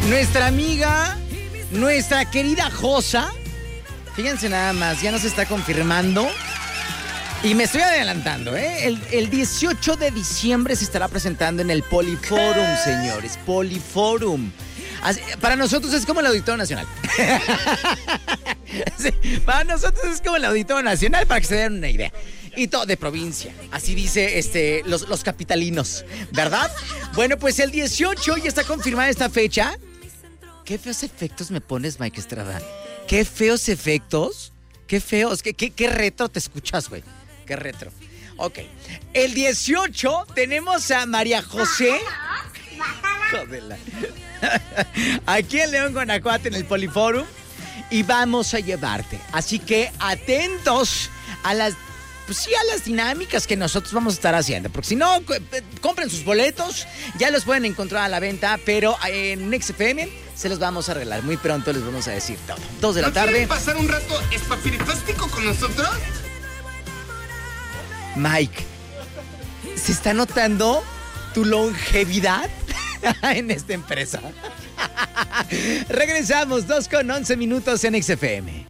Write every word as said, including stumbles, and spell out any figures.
Nuestra amiga, nuestra querida Josa, fíjense nada más, ya nos está confirmando. Y me estoy adelantando, ¿eh? El, el dieciocho de diciembre se estará presentando en el Poliforum, señores. Poliforum. Así, para nosotros es como el Auditorio Nacional. Sí, para nosotros es como el Auditorio Nacional, para que se den una idea. Y todo de provincia. Así dice este, los, los capitalinos, ¿verdad? Bueno, pues el dieciocho ya está confirmada esta fecha. Qué feos efectos me pones, Mike Estrada. Qué feos efectos. Qué feos. Qué, qué, qué retro te escuchas, güey. Qué retro. Ok. El dieciocho tenemos a María José. Jodela. Aquí en León, Guanajuato, en el Poliforum. Y vamos a llevarte. Así que atentos a las... Pues sí, a las dinámicas que nosotros vamos a estar haciendo. Porque si no, compren sus boletos. Ya los pueden encontrar a la venta. Pero en X F M se los vamos a arreglar. Muy pronto les vamos a decir todo. Dos de la ¿No tarde. quieren pasar un rato espapiriplástico con nosotros? Mike, ¿se está notando tu longevidad en esta empresa? Regresamos, dos con once minutos en X F M.